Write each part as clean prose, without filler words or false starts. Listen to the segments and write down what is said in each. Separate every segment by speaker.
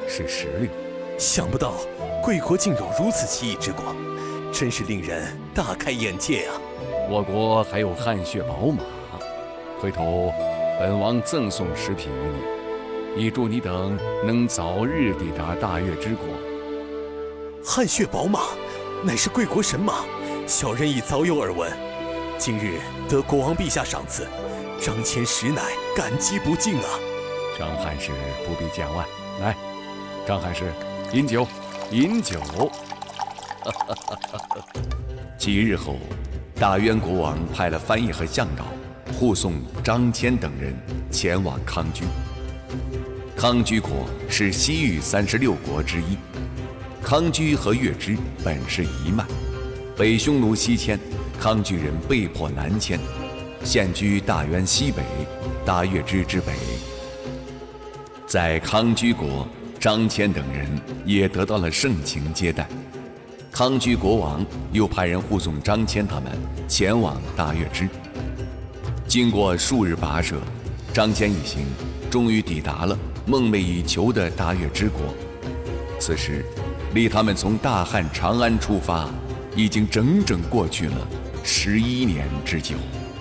Speaker 1: 是实力。
Speaker 2: 想不到贵国竟有如此奇异之国，真是令人大开眼界啊！
Speaker 1: 我国还有汗血宝马，回头本王赠送10匹于你，以助你等能早日抵达大越之国。
Speaker 2: 汗血宝马乃是贵国神马，小人已早有耳闻。今日得国王陛下赏赐，张骞实乃感激不尽啊！
Speaker 1: 张汉使不必见外，来，张汉使，饮酒，饮酒。几日后，大渊国王派了翻译和向导，护送张骞等人前往康居。康居国是西域36国之一。康居和月支本是一脉，北匈奴西迁，康居人被迫南迁，现居大渊西北，大月支之北。在康居国，张骞等人也得到了盛情接待。康居国王又派人护送张骞他们前往大月支。经过数日跋涉，张骞一行终于抵达了梦寐以求的大月支国。此时，离他们从大汉长安出发，已经整整过去了11年之久。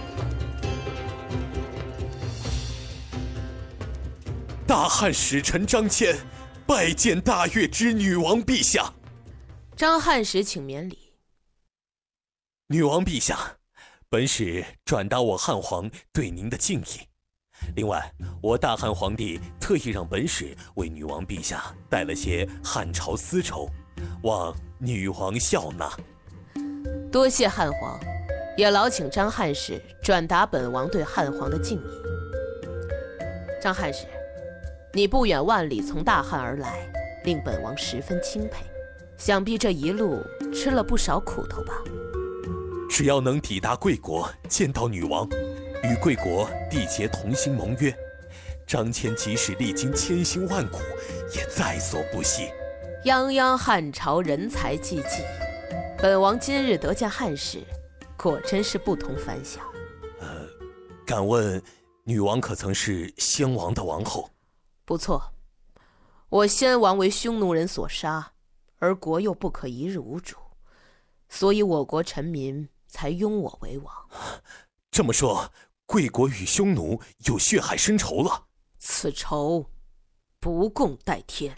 Speaker 2: 大汉使臣张骞拜见大月支女王陛下。
Speaker 3: 张汉使请免礼。
Speaker 2: 女王陛下，本使转达我汉皇对您的敬意。另外，我大汉皇帝特意让本使为女王陛下带了些汉朝丝绸，望女王笑纳。
Speaker 3: 多谢汉皇，也劳请张汉使转达本王对汉皇的敬意。张汉使，你不远万里从大汉而来，令本王十分钦佩。想必这一路吃了不少苦头吧？
Speaker 2: 只要能抵达贵国，见到女王，与贵国缔结同心盟约，张骞即使历经千辛万苦，也在所不惜。
Speaker 3: 泱泱汉朝人才济济，本王今日得见汉使，果真是不同凡响。
Speaker 2: 敢问女王可曾是先王的王后？
Speaker 3: 不错，我先王为匈奴人所杀，而国又不可一日无主，所以我国臣民才拥我为王。
Speaker 2: 这么说，贵国与匈奴有血海深仇了？
Speaker 3: 此仇不共戴天。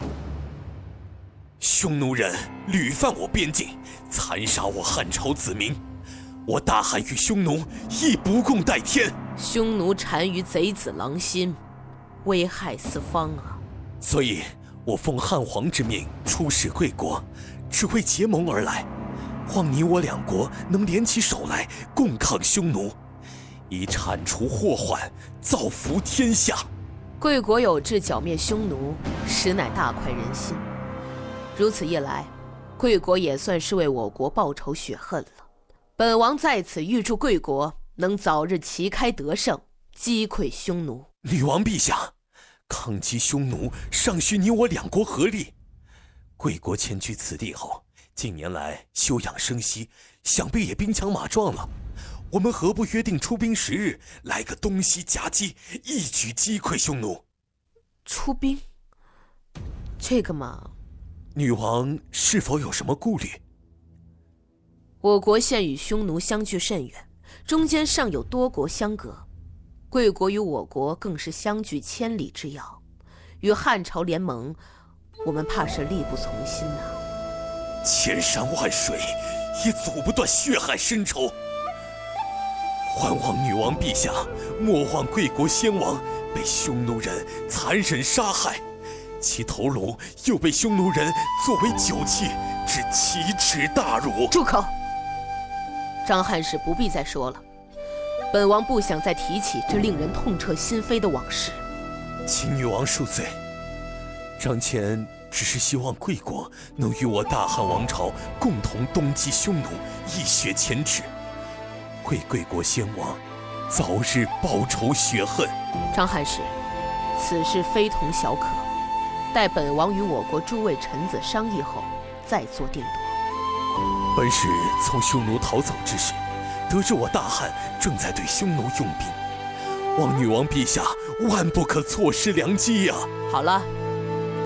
Speaker 2: 匈奴人屡犯我边境，残杀我汉朝子民，我大汉与匈奴亦不共戴天。
Speaker 3: 匈奴单于贼子狼心，危害四方啊！
Speaker 2: 所以我奉汉皇之命出使贵国，只为结盟而来，望你我两国能联起手来，共抗匈奴，以铲除祸患，造福天下。
Speaker 3: 贵国有志剿灭匈奴，实乃大快人心。如此一来，贵国也算是为我国报仇雪恨了。本王在此预祝贵国能早日旗开得胜，击溃匈奴。
Speaker 2: 女王陛下，抗击匈奴尚需你我两国合力。贵国迁居此地后，近年来休养生息，想必也兵强马壮了。我们何不约定出兵10日，来个东西夹击，一举击溃匈奴？
Speaker 3: 出兵？这个嘛，
Speaker 2: 女王是否有什么顾虑？
Speaker 3: 我国现与匈奴相距甚远，中间尚有多国相隔，贵国与我国更是相距千里之遥，与汉朝联盟，我们怕是力不从心啊。
Speaker 2: 千山万水也阻不断血海深仇。还望女王陛下莫忘贵国先王被匈奴人残忍杀害，其头颅又被匈奴人作为酒器，致奇耻大辱。
Speaker 3: 住口！张汉使不必再说了，本王不想再提起这令人痛彻心扉的往事。
Speaker 2: 请女王恕罪，张骞只是希望贵国能与我大汉王朝共同东击匈奴，一雪前耻，为贵国先王早日报仇雪恨。
Speaker 3: 张汉使，此事非同小可，待本王与我国诸位臣子商议后再做定夺。
Speaker 2: 本使从匈奴逃走之时，得知我大汉正在对匈奴用兵，望女王陛下万不可错失良机呀！
Speaker 3: 好了，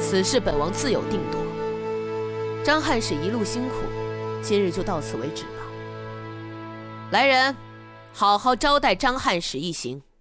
Speaker 3: 此事本王自有定夺。张翰使一路辛苦，今日就到此为止吧。来人，好好招待张翰使一行。